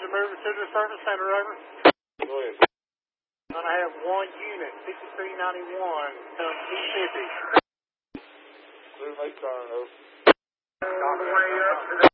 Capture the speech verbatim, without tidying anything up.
to move it to the service center, over. Go ahead. I'm going to have one unit, fifty-three ninety-one, come Mississippi. Clear make turn, over. All the way up to the